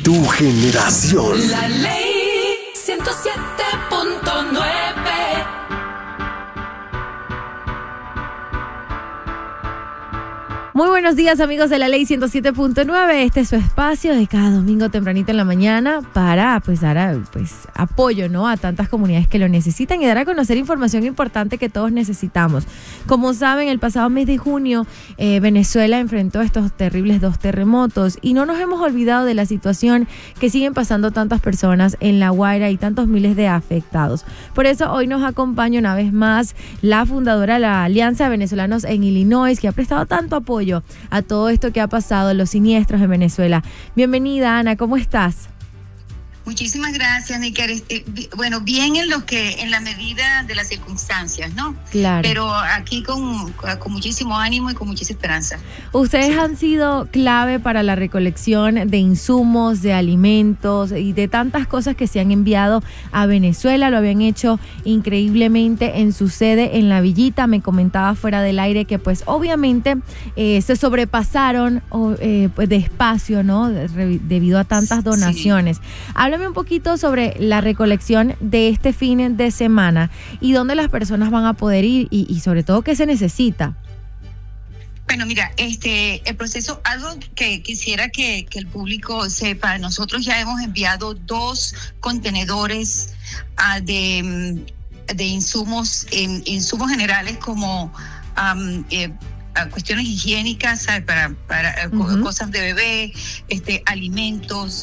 tu generación. La Ley 107.9. Muy buenos días, amigos de la Ley 107.9. Este es su espacio de cada domingo tempranito en la mañana para dar apoyo, ¿no?, a tantas comunidades que lo necesitan y dar a conocer información importante que todos necesitamos. Como saben, el pasado mes de junio Venezuela enfrentó estos terribles 2 terremotos y no nos hemos olvidado de la situación que siguen pasando tantas personas en La Guaira y tantos miles de afectados. Por eso hoy nos acompaña una vez más la fundadora de la Alianza de Venezolanos en Illinois, que ha prestado tanto apoyo a todo esto que ha pasado, los siniestros en Venezuela. Bienvenida, Ana, ¿cómo estás? Muchísimas gracias, Níker. Bueno, bien en la medida de las circunstancias, ¿no? Claro. Pero aquí con muchísimo ánimo y con mucha esperanza. Ustedes han sido clave para la recolección de insumos, de alimentos y de tantas cosas que se han enviado a Venezuela. Lo habían hecho increíblemente en su sede en La Villita. Me comentaba fuera del aire que pues obviamente se sobrepasaron de espacio, ¿no? Debido a tantas donaciones. Sí. Háblame un poquito sobre la recolección de este fin de semana y dónde las personas van a poder ir y sobre todo qué se necesita. Bueno, mira, el proceso, algo que quisiera que el público sepa, nosotros ya hemos enviado 2 contenedores de insumos insumos generales como cuestiones higiénicas, ¿sabes? Para cosas de bebé, alimentos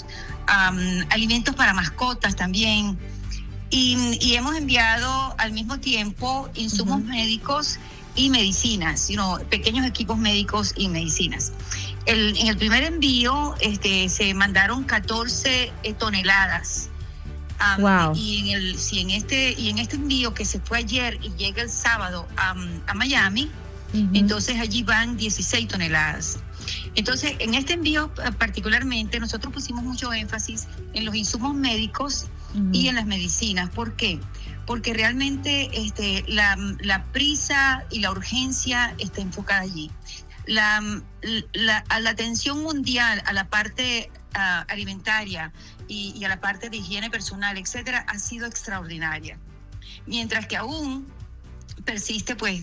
para mascotas también, y hemos enviado al mismo tiempo insumos médicos y medicinas, pequeños equipos médicos y medicinas. En el primer envío se mandaron 14 toneladas. Wow. Y en este envío que se fue ayer y llega el sábado a Miami, entonces allí van 16 toneladas. Entonces, en este envío particularmente, nosotros pusimos mucho énfasis en los insumos médicos y en las medicinas. ¿Por qué? Porque realmente la prisa y la urgencia está enfocada allí. La atención mundial a la parte alimentaria y a la parte de higiene personal, etcétera, ha sido extraordinaria. Mientras que aún persiste pues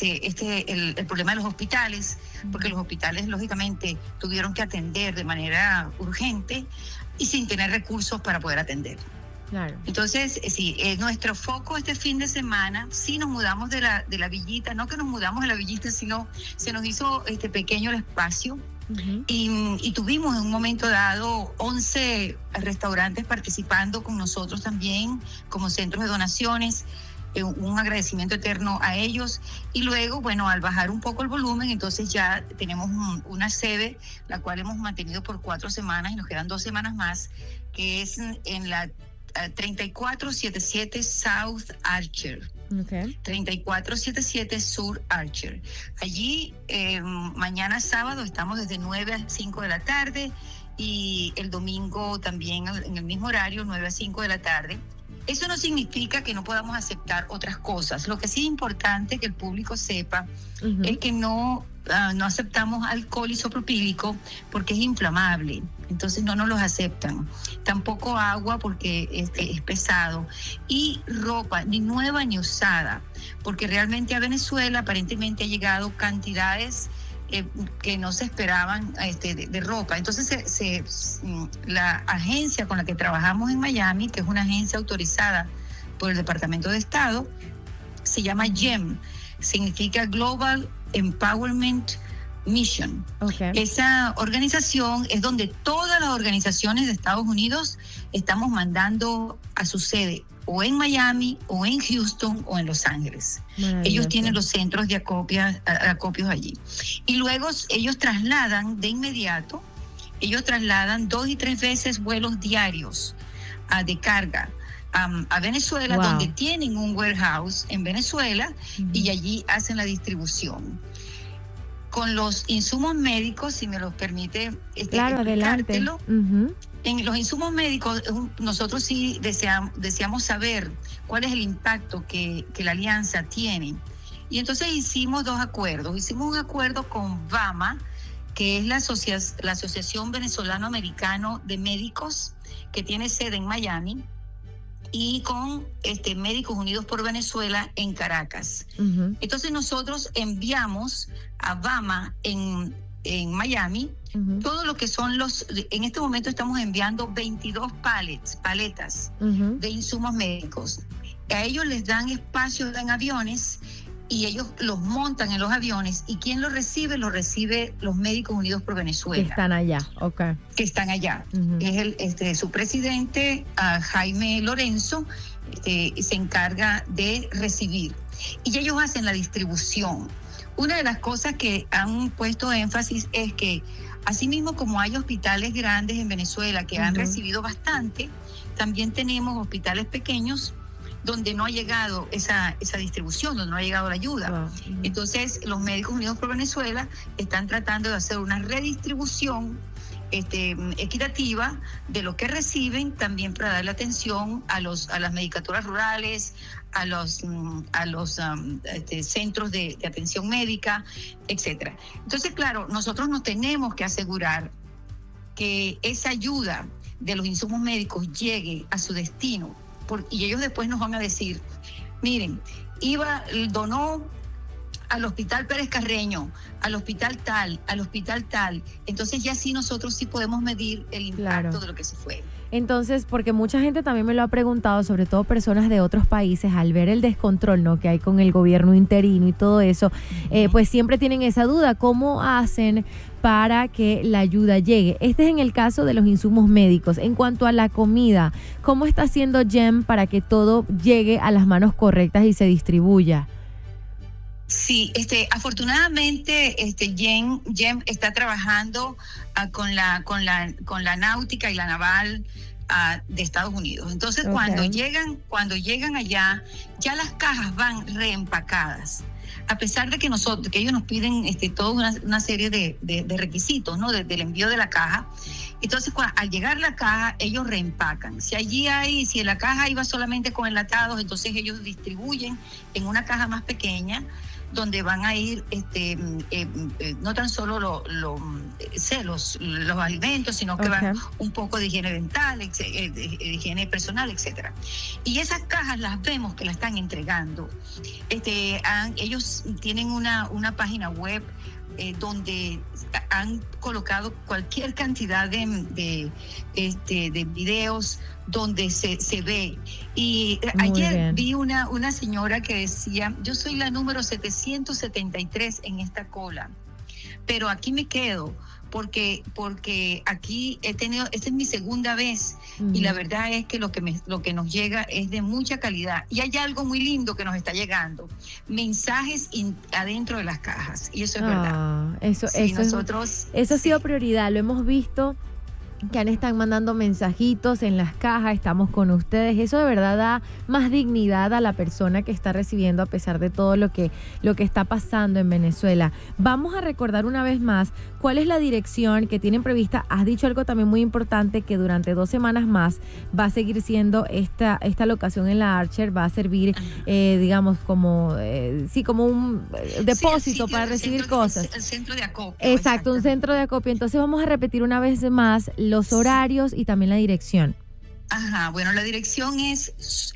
el problema de los hospitales, porque los hospitales lógicamente tuvieron que atender de manera urgente y sin tener recursos para poder atender. Claro. Entonces, sí, nuestro foco este fin de semana, sí nos mudamos de la Villita, no que nos mudamos de la Villita, sino se nos hizo pequeño el espacio. Y tuvimos en un momento dado 11 restaurantes participando con nosotros también como centros de donaciones. Un agradecimiento eterno a ellos, y luego, bueno, al bajar un poco el volumen, entonces ya tenemos una sede, la cual hemos mantenido por 4 semanas y nos quedan 2 semanas más, que es en la 3477 South Archer. Okay. 3477 Sur Archer. Allí mañana sábado estamos desde 9 a 5 de la tarde y el domingo también en el mismo horario, 9 a 5 de la tarde. Eso no significa que no podamos aceptar otras cosas. Lo que sí es importante que el público sepa es que no aceptamos alcohol isopropílico porque es inflamable. Entonces no nos los aceptan. Tampoco agua porque es pesado. Y ropa, ni nueva ni usada. Porque realmente a Venezuela aparentemente ha llegado cantidades que no se esperaban de ropa. Entonces la agencia con la que trabajamos en Miami, que es una agencia autorizada por el Departamento de Estado, se llama GEM, significa Global Empowerment Mission. Okay. Esa organización es donde todas las organizaciones de Estados Unidos estamos mandando a su sede, o en Miami, o en Houston, o en Los Ángeles. Ellos tienen los centros de acopios allí. Y luego ellos trasladan de inmediato, 2 y 3 veces vuelos diarios de carga a Venezuela, wow, donde tienen un warehouse en Venezuela, y allí hacen la distribución. Con los insumos médicos, si me lo permite, claro, adelante. En los insumos médicos, nosotros sí deseamos saber cuál es el impacto que la alianza tiene. Y entonces hicimos 2 acuerdos. Hicimos un acuerdo con VAMA, que es la Asociación Venezolano-Americano de Médicos, que tiene sede en Miami, y con Médicos Unidos por Venezuela en Caracas. Ujú. Entonces nosotros enviamos a BAMA en Miami Ujú. todo lo que son en este momento estamos enviando 22 paletas Ujú. de insumos médicos. A ellos les dan espacios en aviones y ellos los montan en los aviones, y quien los recibe los Médicos Unidos por Que Venezuela, están allá, ok. que están allá. Ujú. Es su presidente, Jaime Lorenzo, se encarga de recibir. Y ellos hacen la distribución. Una de las cosas que han puesto énfasis es que, asimismo como hay hospitales grandes en Venezuela que han Ujú. recibido bastante, también tenemos hospitales pequeños donde no ha llegado esa distribución, donde no ha llegado la ayuda. Wow. Ujú. Entonces, los Médicos Unidos por Venezuela están tratando de hacer una redistribución equitativa de lo que reciben, también para darle atención a las medicaturas rurales, a los centros de atención médica, etcétera. Entonces, claro, nosotros nos tenemos que asegurar que esa ayuda de los insumos médicos llegue a su destino, y ellos después nos van a decir, miren, donó al Hospital Pérez Carreño, al hospital tal, al hospital tal. Entonces ya sí nosotros sí podemos medir el impacto Claro. de lo que se fue. Entonces, porque mucha gente también me lo ha preguntado, sobre todo personas de otros países, al ver el descontrol, ¿no?, que hay con el gobierno interino y todo eso, pues siempre tienen esa duda, ¿cómo hacen para que la ayuda llegue? Este es en el caso de los insumos médicos. En cuanto a la comida, ¿cómo está haciendo GEM para que todo llegue a las manos correctas y se distribuya? Sí, afortunadamente, GEM está trabajando con la náutica y la naval de Estados Unidos. Entonces, Ok. cuando llegan allá, ya las cajas van reempacadas. A pesar de que ellos nos piden toda una serie de requisitos, ¿no?, del envío de la caja. Entonces, al llegar la caja, ellos reempacan. Si en la caja iba solamente con enlatados, entonces ellos distribuyen en una caja más pequeña, donde van a ir no tan solo los alimentos, sino que van un poco de higiene dental, de higiene personal, etcétera. Y esas cajas las vemos que las están entregando. Ellos tienen una página web donde han colocado cualquier cantidad de videos donde se ve. Y Muy ayer bien. vi una señora que decía, yo soy la número 773 en esta cola, pero aquí me quedo porque aquí esta es mi segunda vez. Y la verdad es que lo que nos llega es de mucha calidad. Y hay algo muy lindo que nos está llegando, mensajes adentro de las cajas, y eso es verdad. Eso ha sido prioridad, lo hemos visto, que están mandando mensajitos en las cajas, estamos con ustedes. Eso de verdad da más dignidad a la persona que está recibiendo, a pesar de todo lo que está pasando en Venezuela. Vamos a recordar una vez más cuál es la dirección que tienen prevista. Has dicho algo también muy importante, que durante 2 semanas más va a seguir siendo esta locación en la Archer, va a servir, digamos, como un depósito para recibir cosas. El centro de acopio. Exacto, un centro de acopio. Entonces vamos a repetir una vez más los horarios y también la dirección. Ajá, bueno, la dirección es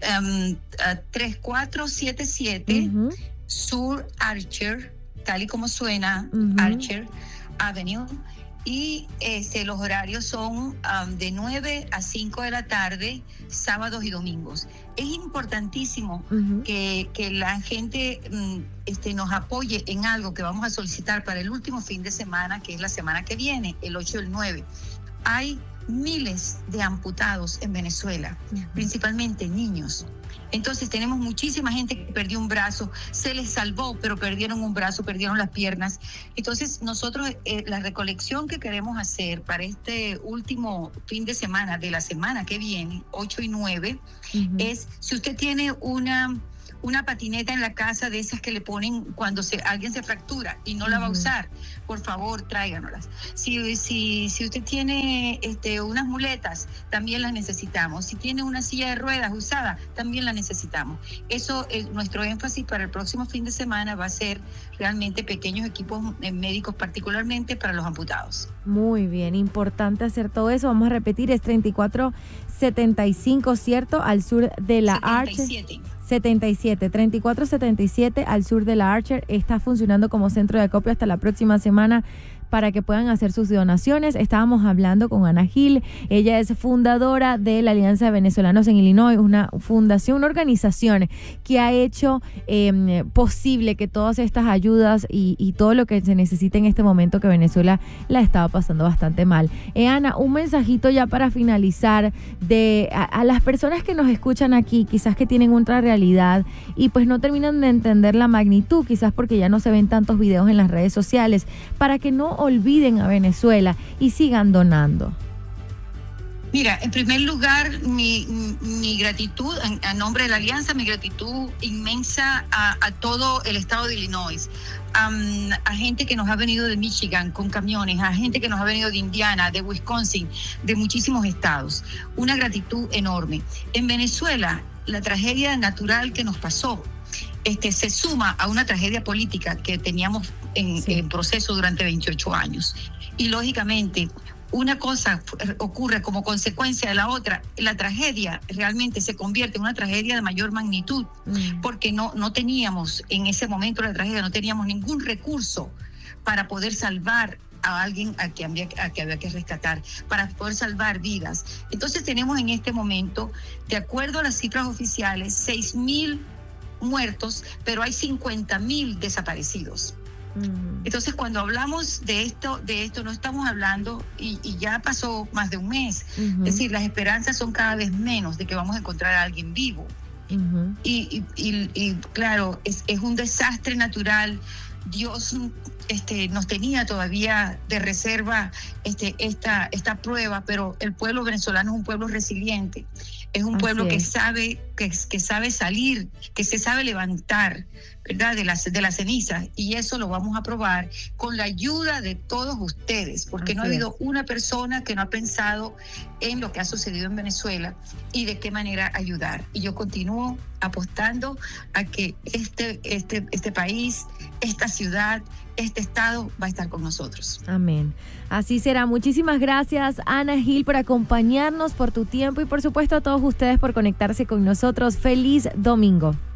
3477 Ujú. Sur Archer, tal y como suena, Ujú. Archer Avenue. Y los horarios son de 9 a 5 de la tarde, sábados y domingos. Es importantísimo Ujú. que la gente nos apoye en algo que vamos a solicitar para el último fin de semana, que es la semana que viene, el 8 y el 9. Hay miles de amputados en Venezuela, principalmente niños. Entonces tenemos muchísima gente que perdió un brazo, se les salvó, pero perdieron un brazo, perdieron las piernas. Entonces nosotros, la recolección que queremos hacer para este último fin de semana de la semana que viene, 8 y 9, Ujú. es, si usted tiene una una patineta en la casa de esas que le ponen cuando alguien se fractura y no la va a usar, por favor, tráiganoslas. Si usted tiene unas muletas, también las necesitamos. Si tiene una silla de ruedas usada, también la necesitamos. Eso es nuestro énfasis para el próximo fin de semana, va a ser realmente pequeños equipos médicos, particularmente para los amputados. Muy bien, importante hacer todo eso. Vamos a repetir, es 3475, ¿cierto? Al sur de la Archer. 3477 al sur de la Archer. Está funcionando como centro de acopio hasta la próxima semana para que puedan hacer sus donaciones. Estábamos hablando con Ana Gil, ella es fundadora de la Alianza de Venezolanos en Illinois, una fundación, una organización que ha hecho posible que todas estas ayudas y todo lo que se necesita en este momento, que Venezuela la estaba pasando bastante mal. Ana, un mensajito ya para finalizar a las personas que nos escuchan aquí, quizás que tienen otra realidad y pues no terminan de entender la magnitud, quizás porque ya no se ven tantos videos en las redes sociales, para que no olviden a Venezuela y sigan donando. Mira, en primer lugar, mi gratitud, a nombre de la Alianza, mi gratitud inmensa a todo el estado de Illinois, a gente que nos ha venido de Michigan con camiones, a gente que nos ha venido de Indiana, de Wisconsin, de muchísimos estados. Una gratitud enorme. En Venezuela, la tragedia natural que nos pasó se suma a una tragedia política que teníamos en proceso durante 28 años. Y lógicamente, una cosa ocurre como consecuencia de la otra. La tragedia realmente se convierte en una tragedia de mayor magnitud, porque no teníamos en ese momento de la tragedia, no teníamos ningún recurso para poder salvar a alguien a que había que rescatar, para poder salvar vidas. Entonces tenemos en este momento, de acuerdo a las cifras oficiales, 6,000 muertos, pero hay 50,000 desaparecidos. Entonces, cuando hablamos de esto no estamos hablando, y ya pasó más de un mes, es decir, las esperanzas son cada vez menos de que vamos a encontrar a alguien vivo. Y claro, es un desastre natural. Dios nos tenía todavía de reserva esta prueba, pero el pueblo venezolano es un pueblo resiliente, es un pueblo que sabe salir, que se sabe levantar, ¿verdad?, de las cenizas, y eso lo vamos a probar con la ayuda de todos ustedes, porque no ha habido una persona que no ha pensado en lo que ha sucedido en Venezuela y de qué manera ayudar. Y yo continúo apostando a que este país, esta ciudad, este estado va a estar con nosotros. Amén. Así será. Muchísimas gracias, Ana Gil, por acompañarnos, por tu tiempo y por supuesto a todos ustedes por conectarse con nosotros. Feliz domingo.